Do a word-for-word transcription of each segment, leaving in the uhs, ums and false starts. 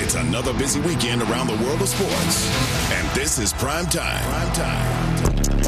It's another busy weekend around the world of sports. And this is Prime Time. Prime Time.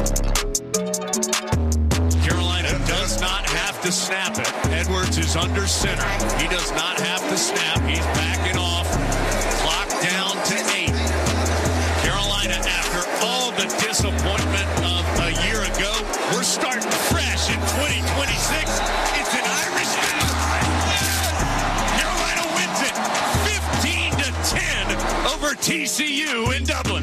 Carolina does not have to snap it. Edwards is under center. He does not have to snap. He's backing off. Clock down to eight. Carolina, after all the disappointment of a year ago, we're starting fresh in twenty twenty-six. It's an Irish game. Carolina wins it fifteen to ten over T C U in Dublin.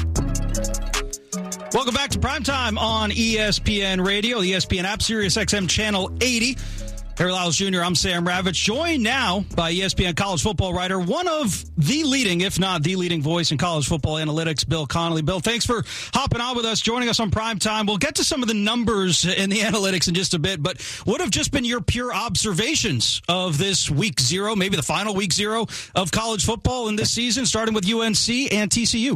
Welcome back to Primetime on E S P N Radio, the E S P N app, Sirius X M Channel eighty. Harry Lyles Junior, I'm Sam Ravitch, joined now by E S P N college football writer, one of the leading, if not the leading voice in college football analytics, Bill Connelly. Bill, thanks for hopping on with us, joining us on Primetime. We'll get to some of the numbers in the analytics in just a bit, but what have just been your pure observations of this week zero, maybe the final week zero of college football in this season, starting with U N C and T C U?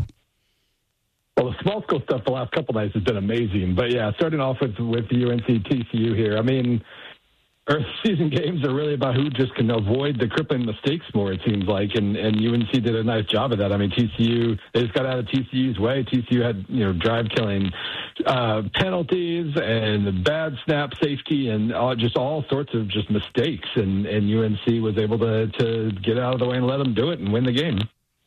Well, the small school stuff the last couple nights has been amazing. But, yeah, starting off with, with U N C T C U here, I mean, early season games are really about who just can avoid the crippling mistakes more, it seems like, and, and U N C did a nice job of that. I mean, T C U, they just got out of T C U's way. T C U had, you know, drive-killing uh, penalties and bad snap safety and all, just all sorts of just mistakes, and, and U N C was able to, to get out of the way and let them do it and win the game.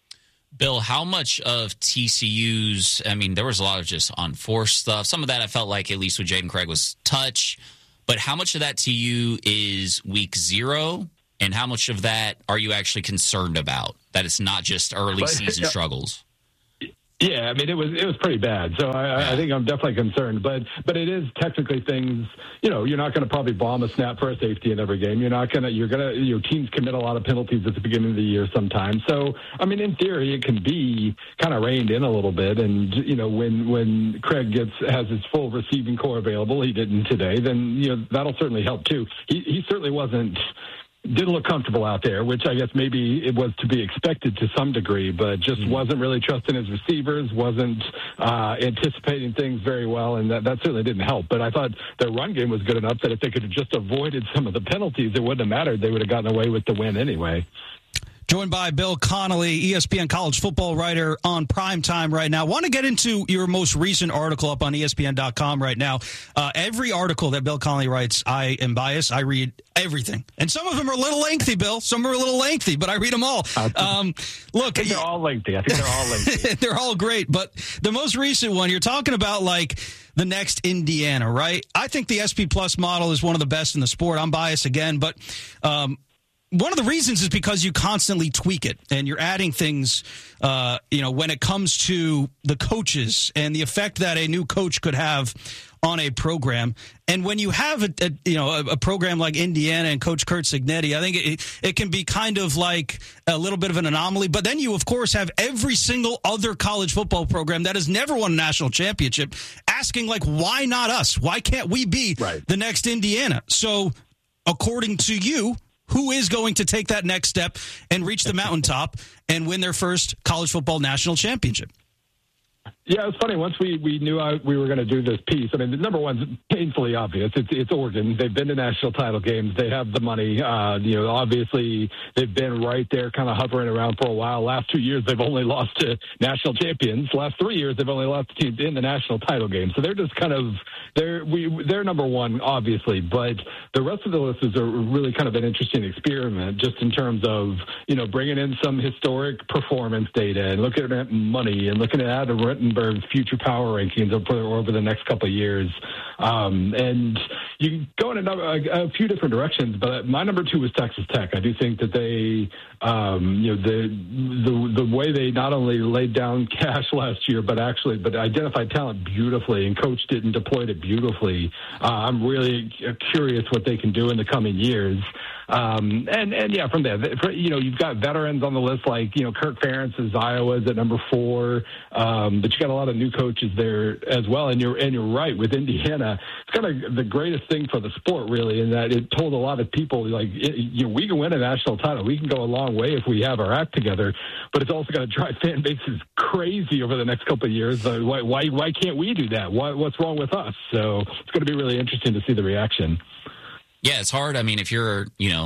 Bill, how much of T C U's, I mean, there was a lot of just unforced stuff. Some of that I felt like, at least with Jaden Craig, was touch. But how much of that to you is week zero, and how much of that are you actually concerned about, that it's not just early but, season yeah. struggles? Yeah, I mean, it was it was pretty bad. So I, I think I'm definitely concerned. But but it is technically things, you know, you're not going to probably bomb a snap for a safety in every game. You're not going to, you're going to, your teams commit a lot of penalties at the beginning of the year sometimes. So, I mean, in theory, it can be kind of reined in a little bit. And, you know, when when Craig gets has his full receiving core available, he didn't today, then, you know, that'll certainly help too. He, he certainly wasn't. Didn't look comfortable out there, which I guess maybe it was to be expected to some degree, but just mm-hmm. wasn't really trusting his receivers, wasn't uh, anticipating things very well, and that, that certainly didn't help. But I thought their run game was good enough that if they could have just avoided some of the penalties, it wouldn't have mattered. They would have gotten away with the win anyway. Joined by Bill Connelly, E S P N college football writer on Primetime right now. Want to get into your most recent article up on E S P N dot com right now. Uh, every article that Bill Connelly writes, I am biased. I read everything. And some of them are a little lengthy, Bill. Some are a little lengthy, but I read them all. Um, look, I think they're all lengthy. I think they're all lengthy. They're all great. But the most recent one, you're talking about like the next Indiana, right? I think the S P Plus model is one of the best in the sport. I'm biased again, but um, one of the reasons is because you constantly tweak it and you're adding things, uh, you know, when it comes to the coaches and the effect that a new coach could have on a program. And when you have a, a you know a, a program like Indiana and Coach Curt Cignetti, I think it, it can be kind of like a little bit of an anomaly. But then you, of course, have every single other college football program that has never won a national championship asking, like, why not us? Why can't we be right. the next Indiana? So according to you, who is going to take that next step and reach the mountaintop and win their first college football national championship? Yeah, it was funny. Once we, we knew I, we were going to do this piece, I mean, the number one's painfully obvious. It's, it's Oregon. They've been to national title games. They have the money. Uh, you know, obviously, they've been right there kind of hovering around for a while. Last two years, they've only lost to national champions. Last three years, they've only lost to teams in the national title game. So they're just kind of, they're, we, they're number one, obviously. But the rest of the list is a really kind of an interesting experiment just in terms of, you know, bringing in some historic performance data and looking at money and looking at Adam Rittenberg's future power rankings over, over the next couple of years. Um, and you go in a, a, a few different directions, but my number two was Texas Tech. I do think that they, um, you know, the, the the way they not only laid down cash last year, but actually, but identified talent beautifully and coached it and deployed it beautifully. Uh, I'm really curious what they can do in the coming years. Um, and, and yeah, from there, you know, you've got veterans on the list like, you know, Kirk Ferentz is Iowa's at number four. Um, but you got a lot of new coaches there as well. And you're, and you're right with Indiana. It's kind of the greatest thing for the sport, really, in that it told a lot of people, like, it, you know, we can win a national title. We can go a long way if we have our act together, but it's also going to drive fan bases crazy over the next couple of years. Uh, why, why, why can't we do that? Why, what's wrong with us? So it's going to be really interesting to see the reaction. Yeah, it's hard. I mean, if you're, you know,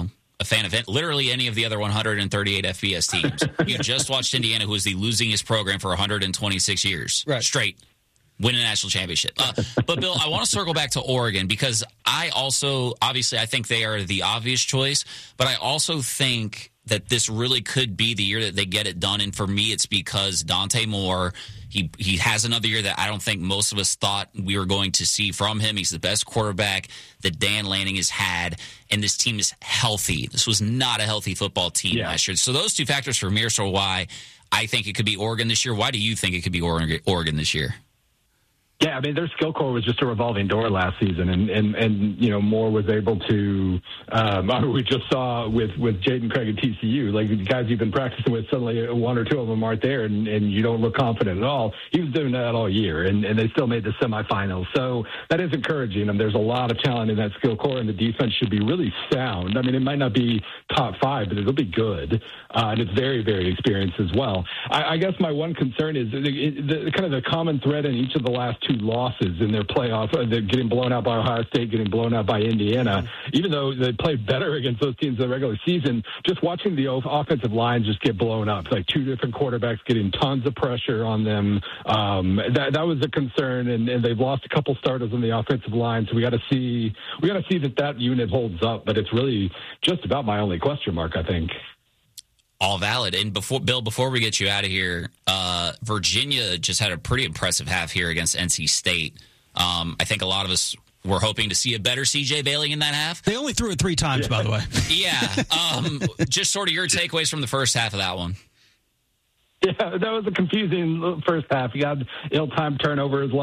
a fan of it, literally any of the other one hundred thirty-eight F B S teams. You just watched Indiana, who was the losingest program for one hundred twenty-six years right. straight, win a national championship. Uh, but, Bill, I want to circle back to Oregon because I also, obviously, I think they are the obvious choice, but I also think that this really could be the year that they get it done. And for me, it's because Dante Moore, he he has another year that I don't think most of us thought we were going to see from him. He's the best quarterback that Dan Lanning has had, and this team is healthy. This was not a healthy football team yeah. last year. So those two factors for me are so why I think it could be Oregon this year. Why do you think it could be Oregon this year? Yeah, I mean, their skill core was just a revolving door last season, and, and, and you know, Moore was able to, um, we just saw with, with Jaden Craig at T C U, like the guys you've been practicing with, suddenly one or two of them aren't there, and, and you don't look confident at all. He was doing that all year, and, and they still made the semifinals. So that is encouraging. And there's a lot of talent in that skill core, and the defense should be really sound. I mean, it might not be top five, but it'll be good. Uh, and it's very, very experienced as well. I, I guess my one concern is the, the, kind of the common thread in each of the last two losses in their playoff. Uh, they're getting blown out by Ohio State, getting blown out by Indiana. Even though they played better against those teams in the regular season, just watching the offensive line just get blown up, like two different quarterbacks getting tons of pressure on them. Um, that that was a concern, and, and they've lost a couple starters on the offensive line. So we got to see we got to see that that unit holds up. But it's really just about my only question mark, I think. All valid. And before Bill, before we get you out of here, uh, Virginia just had a pretty impressive half here against N C State. Um, I think a lot of us were hoping to see a better C J Bailey in that half. They only threw it three times, yeah. by the way. Yeah. Um, just sort of your takeaways from the first half of that one. Yeah, that was a confusing first half. You got ill-timed turnovers.